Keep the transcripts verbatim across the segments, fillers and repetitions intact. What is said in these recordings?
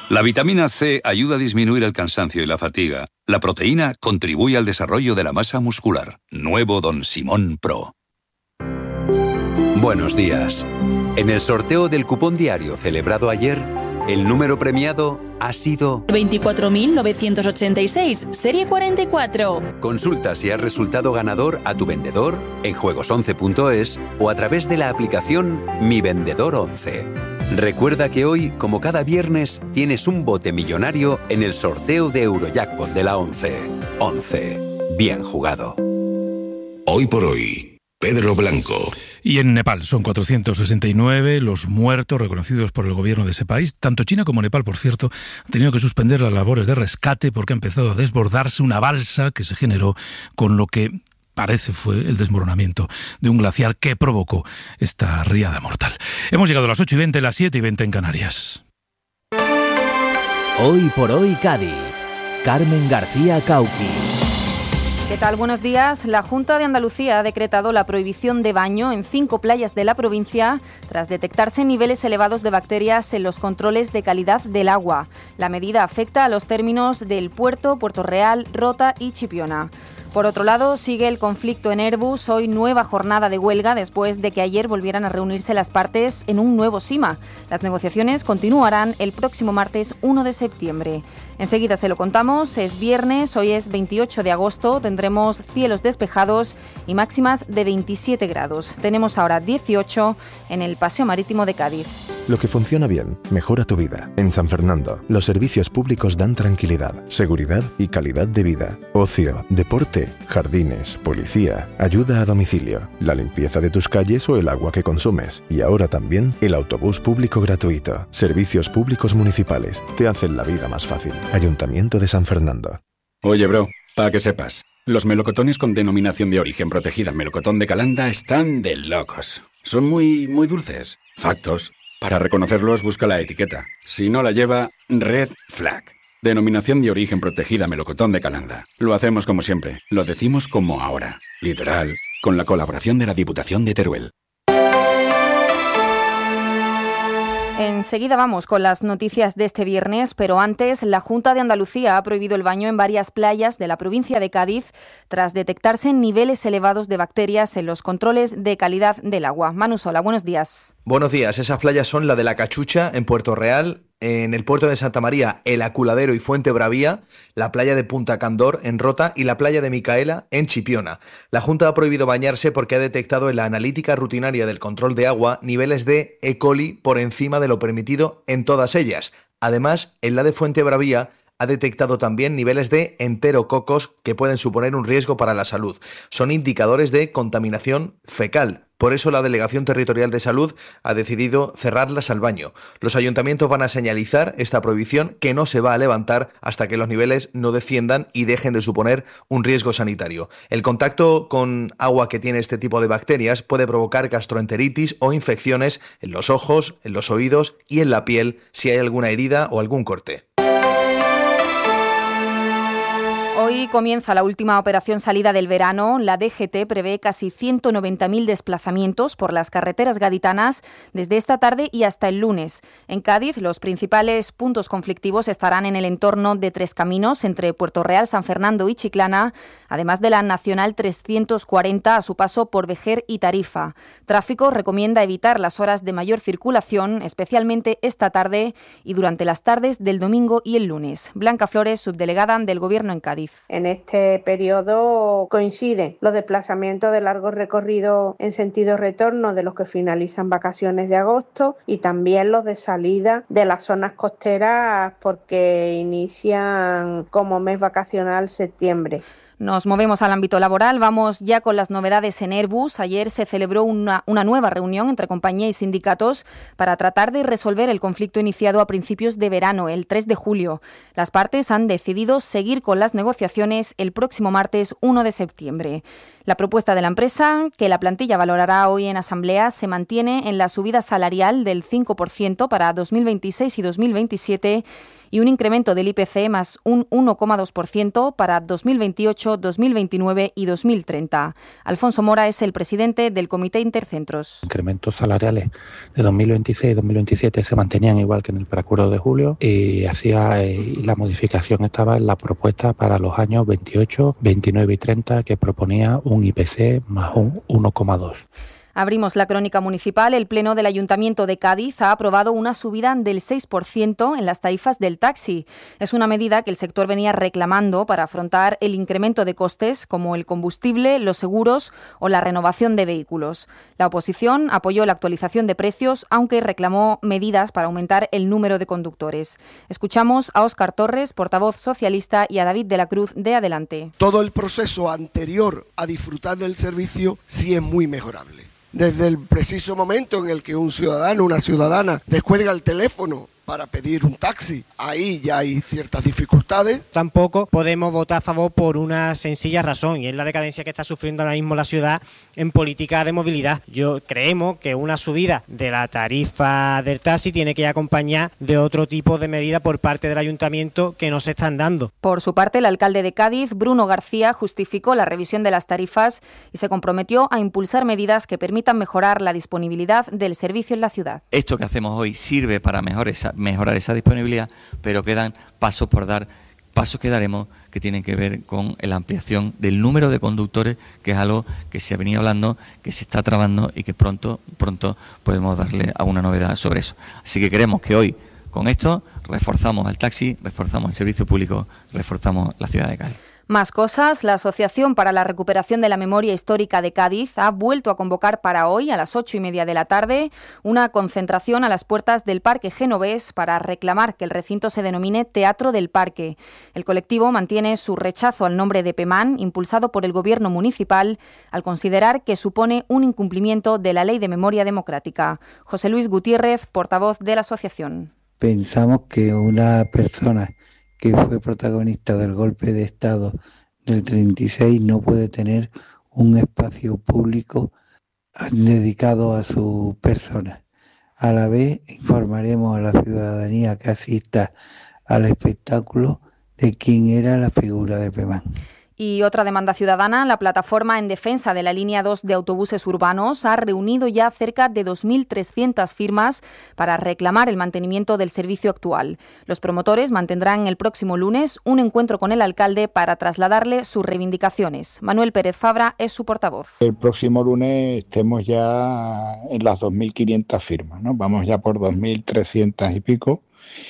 La vitamina C ayuda a disminuir el cansancio y la fatiga. La proteína contribuye al desarrollo de la masa muscular. Nuevo Don Simón Pro. Buenos días. En el sorteo del cupón diario celebrado ayer, el número premiado ha sido veinticuatro mil novecientos ochenta y seis, serie cuarenta y cuatro. Consulta si has resultado ganador a tu vendedor en juegos once punto es o a través de la aplicación Mi Vendedor once. Recuerda que hoy, como cada viernes, tienes un bote millonario en el sorteo de Eurojackpot de la once. once. Bien jugado. Hoy por hoy, Pedro Blanco. Y en Nepal son cuatrocientos sesenta y nueve los muertos reconocidos por el gobierno de ese país. Tanto China como Nepal, por cierto, han tenido que suspender las labores de rescate porque ha empezado a desbordarse una balsa que se generó con lo que parece fue el desmoronamiento de un glaciar que provocó esta riada mortal. Hemos llegado a las ocho y veinte, las siete y veinte en Canarias. Hoy por hoy Cádiz. Carmen García Cauqui. ¿Qué tal? Buenos días. La Junta de Andalucía ha decretado la prohibición de baño en cinco playas de la provincia tras detectarse niveles elevados de bacterias en los controles de calidad del agua. La medida afecta a los términos del Puerto, Puerto Real, Rota y Chipiona. Por otro lado, sigue el conflicto en Airbus, hoy nueva jornada de huelga después de que ayer volvieran a reunirse las partes en un nuevo SIMA. Las negociaciones continuarán el próximo martes uno de septiembre. Enseguida se lo contamos, es viernes, hoy es veintiocho de agosto, tendremos cielos despejados y máximas de veintisiete grados. Tenemos ahora dieciocho en el Paseo Marítimo de Cádiz. Lo que funciona bien, mejora tu vida. En San Fernando, los servicios públicos dan tranquilidad, seguridad y calidad de vida. Ocio, deporte, jardines, policía, ayuda a domicilio, la limpieza de tus calles o el agua que consumes. Y ahora también el autobús público gratuito. Servicios públicos municipales te hacen la vida más fácil. Ayuntamiento de San Fernando. Oye, bro, para que sepas, los melocotones con denominación de origen protegida melocotón de Calanda están de locos. Son muy, muy dulces. Factos. Para reconocerlos, busca la etiqueta. Si no la lleva, red flag. Denominación de origen protegida melocotón de Calanda. Lo hacemos como siempre. Lo decimos como ahora. Literal. Con la colaboración de la Diputación de Teruel. Enseguida vamos con las noticias de este viernes, pero antes la Junta de Andalucía ha prohibido el baño en varias playas de la provincia de Cádiz tras detectarse niveles elevados de bacterias en los controles de calidad del agua. Manu Sola, buenos días. Buenos días. Esas playas son la de La Cachucha en Puerto Real, en el puerto de Santa María, El Aculadero y Fuente Bravía, la playa de Punta Candor en Rota y la playa de Micaela en Chipiona. La Junta ha prohibido bañarse porque ha detectado en la analítica rutinaria del control de agua niveles de E. coli por encima de lo permitido en todas ellas. Además, en la de Fuente Bravía ha detectado también niveles de enterococos que pueden suponer un riesgo para la salud. Son indicadores de contaminación fecal. Por eso la Delegación Territorial de Salud ha decidido cerrarlas al baño. Los ayuntamientos van a señalizar esta prohibición que no se va a levantar hasta que los niveles no desciendan y dejen de suponer un riesgo sanitario. El contacto con agua que tiene este tipo de bacterias puede provocar gastroenteritis o infecciones en los ojos, en los oídos y en la piel si hay alguna herida o algún corte. Hoy comienza la última operación salida del verano. La D G T prevé casi ciento noventa mil desplazamientos por las carreteras gaditanas desde esta tarde y hasta el lunes. En Cádiz, los principales puntos conflictivos estarán en el entorno de Tres Caminos, entre Puerto Real, San Fernando y Chiclana, además de la Nacional trescientos cuarenta a su paso por Vejer y Tarifa. Tráfico recomienda evitar las horas de mayor circulación, especialmente esta tarde y durante las tardes del domingo y el lunes. Blanca Flores, subdelegada del Gobierno en Cádiz. En este periodo coinciden los desplazamientos de largo recorrido en sentido retorno de los que finalizan vacaciones de agosto y también los de salida de las zonas costeras porque inician como mes vacacional septiembre. Nos movemos al ámbito laboral, vamos ya con las novedades en Airbus. Ayer se celebró una, una nueva reunión entre compañía y sindicatos para tratar de resolver el conflicto iniciado a principios de verano, el tres de julio. Las partes han decidido seguir con las negociaciones el próximo martes uno de septiembre. La propuesta de la empresa, que la plantilla valorará hoy en asamblea, se mantiene en la subida salarial del cinco por ciento para dos mil veintiséis y dos mil veintisiete y un incremento del I P C más un uno coma dos por ciento para dos mil veintiocho, dos mil veintinueve y dos mil treinta. Alfonso Mora es el presidente del Comité Intercentros. Incrementos salariales de dos mil veintiséis y dos mil veintisiete se mantenían igual que en el preacuerdo de julio y hacía eh, la modificación estaba en la propuesta para los años veintiocho, veintinueve y treinta, que proponía un I P C más un uno coma dos. Abrimos la crónica municipal. El Pleno del Ayuntamiento de Cádiz ha aprobado una subida del seis por ciento en las tarifas del taxi. Es una medida que el sector venía reclamando para afrontar el incremento de costes como el combustible, los seguros o la renovación de vehículos. La oposición apoyó la actualización de precios, aunque reclamó medidas para aumentar el número de conductores. Escuchamos a Óscar Torres, portavoz socialista, y a David de la Cruz, de Adelante. Todo el proceso anterior a disfrutar del servicio sí es muy mejorable. Desde el preciso momento en el que un ciudadano, una ciudadana, descuelga el teléfono para pedir un taxi, ahí ya hay ciertas dificultades. Tampoco podemos votar a favor por una sencilla razón, y es la decadencia que está sufriendo ahora mismo la ciudad en política de movilidad. Yo creemos que una subida de la tarifa del taxi tiene que ir acompañada de otro tipo de medidas por parte del ayuntamiento que no se están dando. Por su parte, el alcalde de Cádiz, Bruno García, justificó la revisión de las tarifas y se comprometió a impulsar medidas que permitan mejorar la disponibilidad del servicio en la ciudad. Esto que hacemos hoy sirve para mejorar esa mejorar esa disponibilidad, pero quedan pasos por dar, pasos que daremos que tienen que ver con la ampliación del número de conductores, que es algo que se venía hablando, que se está trabando y que pronto, pronto podemos darle alguna novedad sobre eso. Así que queremos que hoy, con esto, reforzamos al taxi, reforzamos el servicio público, reforzamos la ciudad de Cádiz. Más cosas. La Asociación para la Recuperación de la Memoria Histórica de Cádiz ha vuelto a convocar para hoy, a las ocho y media de la tarde, una concentración a las puertas del Parque Genovés para reclamar que el recinto se denomine Teatro del Parque. El colectivo mantiene su rechazo al nombre de PEMAN, impulsado por el Gobierno municipal, al considerar que supone un incumplimiento de la Ley de Memoria Democrática. José Luis Gutiérrez, portavoz de la asociación. Pensamos que una persona que fue protagonista del golpe de Estado del treinta y seis no puede tener un espacio público dedicado a su persona. A la vez informaremos a la ciudadanía que asista al espectáculo de quién era la figura de PEMAN. Y otra demanda ciudadana, la plataforma en defensa de la línea dos de autobuses urbanos ha reunido ya cerca de dos mil trescientas firmas para reclamar el mantenimiento del servicio actual. Los promotores mantendrán el próximo lunes un encuentro con el alcalde para trasladarle sus reivindicaciones. Manuel Pérez Fabra es su portavoz. El próximo lunes estemos ya en las dos mil quinientas firmas, ¿no? Vamos ya por dos mil trescientas y pico.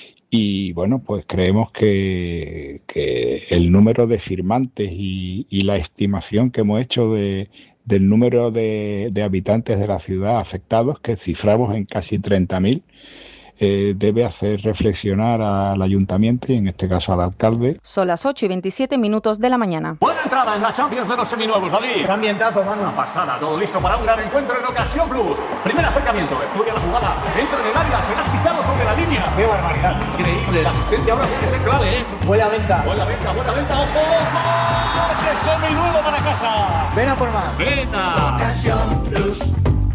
Y bueno, pues creemos que, que el número de firmantes y, y la estimación que hemos hecho de, del número de, de habitantes de la ciudad afectados, que ciframos en casi treinta mil, eh, debe hacer reflexionar al ayuntamiento y en este caso al alcalde. Son las ocho y veintisiete minutos de la mañana. Buena entrada en la Champions de los seminuevos, David. Qué ambientazo, mano. Una pasada, todo listo para un gran encuentro en Ocasión Plus. Primer acercamiento, estudia la jugada, entra en el área, será quitado sobre la línea. Qué barbaridad. Increíble, la asistencia ahora tiene que ser clave, ¿eh? Buena venta. Buena venta, buena venta, ojo. Coche seminuevo para casa. Ven a por más. Venta. Ocasión Plus.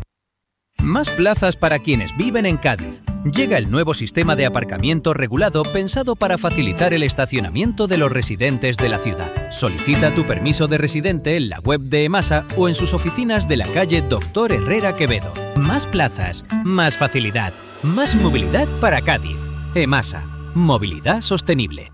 Más plazas para quienes viven en Cádiz. Llega el nuevo sistema de aparcamiento regulado pensado para facilitar el estacionamiento de los residentes de la ciudad. Solicita tu permiso de residente en la web de EMASA o en sus oficinas de la calle Doctor Herrera Quevedo. Más plazas, más facilidad, más movilidad para Cádiz. EMASA, movilidad sostenible.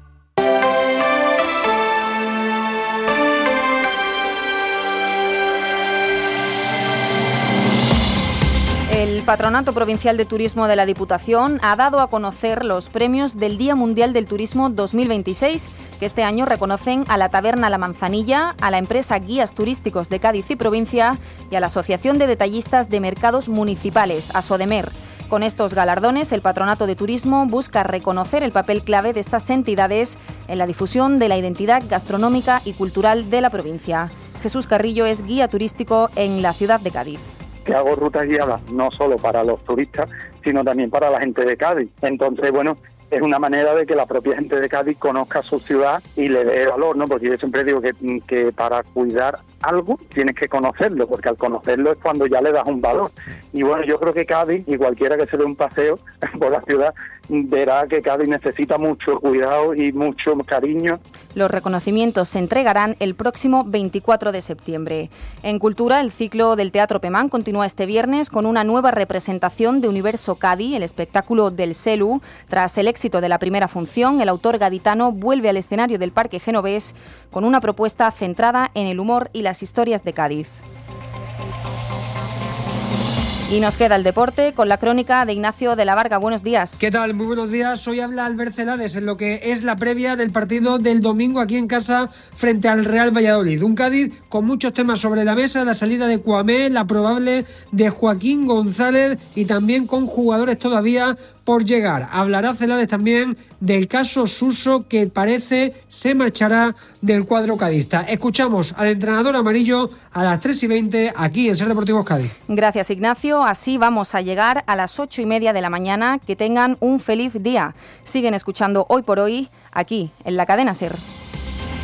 El Patronato Provincial de Turismo de la Diputación ha dado a conocer los premios del Día Mundial del Turismo dos mil veintiséis, que este año reconocen a la Taberna La Manzanilla, a la empresa Guías Turísticos de Cádiz y Provincia y a la Asociación de Detallistas de Mercados Municipales, ASODEMER. Con estos galardones, el Patronato de Turismo busca reconocer el papel clave de estas entidades en la difusión de la identidad gastronómica y cultural de la provincia. Jesús Carrillo es guía turístico en la ciudad de Cádiz. Que hago rutas guiadas no solo para los turistas, sino también para la gente de Cádiz. Entonces, bueno, es una manera de que la propia gente de Cádiz conozca su ciudad y le dé valor, ¿no? Porque yo siempre digo que, que para cuidar algo tienes que conocerlo, porque al conocerlo es cuando ya le das un valor. Y bueno, yo creo que Cádiz, y cualquiera que se dé un paseo por la ciudad, verá que Cádiz necesita mucho cuidado y mucho cariño. Los reconocimientos se entregarán el próximo veinticuatro de septiembre. En Cultura, el ciclo del Teatro Pemán continúa este viernes con una nueva representación de Universo Cádiz, el espectáculo del Celu. Tras el éxito de la primera función, el autor gaditano vuelve al escenario del Parque Genovés con una propuesta centrada en el humor y las historias de Cádiz. Y nos queda el deporte con la crónica de Ignacio de la Varga. Buenos días. ¿Qué tal? Muy buenos días. Hoy habla Albert Celades en lo que es la previa del partido del domingo aquí en casa frente al Real Valladolid. Un Cádiz con muchos temas sobre la mesa, la salida de Cuamé, la probable de Joaquín González y también con jugadores todavía por llegar. Hablará Celades también del caso Suso, que parece se marchará del cuadro cadista. Escuchamos al entrenador amarillo a las tres y veinte aquí en Ser Deportivos Cádiz. Gracias, Ignacio. Así vamos a llegar a las ocho y media de la mañana. Que tengan un feliz día. Siguen escuchando Hoy por Hoy aquí en la cadena SER.